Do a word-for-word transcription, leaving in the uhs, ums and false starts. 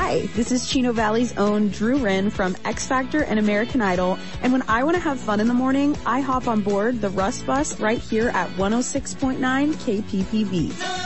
Hi, this is Chino Valley's own Drew Wren from X Factor and American Idol, and when I want to have fun in the morning, I hop on board the Rust Bus right here at one oh six point nine K P P V.